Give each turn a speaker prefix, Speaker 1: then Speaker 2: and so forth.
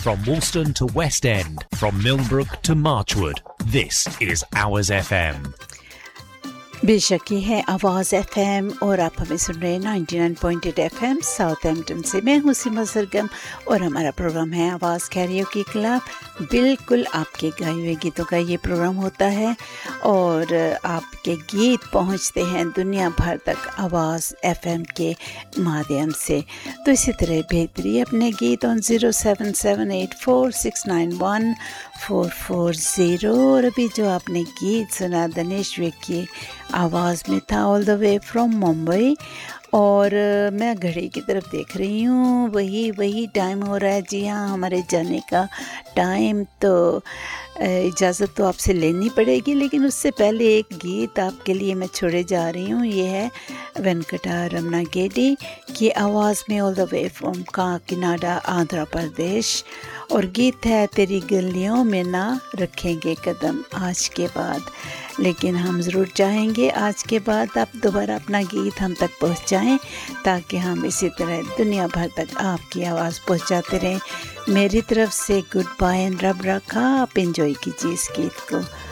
Speaker 1: From Woolston to West End, from Milnbrook to Marchwood, this is Hours FM.
Speaker 2: बेशक ये है आवाज़ FM और आप हमें सुन रहे हैं 99.8 FM साउथहैम्पटन से। मैं हूँ सीमा सरगम और हमारा प्रोग्राम है आवाज़ कैरियोकी क्लब। बिल्कुल आपके गाए हुए गीतों का ये प्रोग्राम होता है और आपके गीत पहुँचते हैं दुनिया भर तक आवाज़ FM के माध्यम से। तो इसी तरह भेजिए अपने गीत ऑन 07784691440। और अभी जो आपने गीत सुना दनेश विक की आवाज़ में था all the way from Mumbai. और मैं घड़ी की तरफ देख रही हूँ, वही टाइम हो रहा है। जी हाँ, हमारे जाने का टाइम। तो इजाज़त तो आपसे लेनी पड़ेगी, लेकिन उससे पहले एक गीत आपके लिए मैं छोड़े जा रही हूँ। ये है वेंकटा रमना गेडी की आवाज़ में all the way from Kakinada Andhra Pradesh. और गीत है तेरी गलियों में ना रखेंगे कदम आज के बाद। लेकिन हम ज़रूर चाहेंगे आज के बाद आप दोबारा अपना गीत हम तक पहुंचाएं, ताकि हम इसी तरह दुनिया भर तक आपकी आवाज़ पहुंचाते रहें। मेरी तरफ से गुड बाय एंड रब रखा। आप एंजॉय कीजिए इस गीत को।